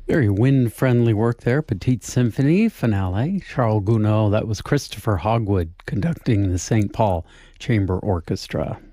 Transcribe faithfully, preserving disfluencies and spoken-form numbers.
Very wind-friendly work there. Petite Symphony finale. Charles Gounod. That was Christopher Hogwood conducting the Saint Paul Chamber Orchestra.